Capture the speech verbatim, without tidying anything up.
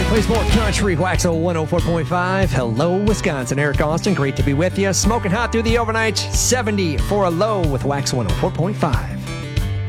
Plays more country, Waxo one oh four point five. Hello, Wisconsin. Eric Austin, great to be with you. Smoking hot through the overnight, seventy for a low with Wax one oh four point five.